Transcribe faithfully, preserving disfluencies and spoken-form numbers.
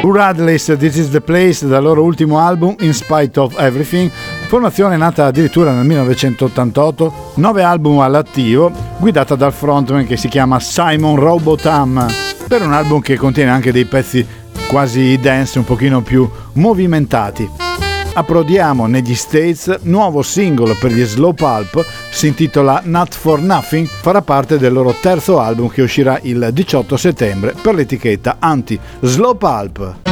Poor Adelaide, This is the Place, dal loro ultimo album In Spite of Everything, formazione nata addirittura nel millenovecentottantotto, nove album all'attivo, guidata dal frontman che si chiama Simon Robotham, per un album che contiene anche dei pezzi quasi dance, un pochino più movimentati. Approdiamo negli States, nuovo singolo per gli Slow Pulp, si intitola Not for Nothing, farà parte del loro terzo album che uscirà il diciotto settembre per l'etichetta Anti Slow Pulp.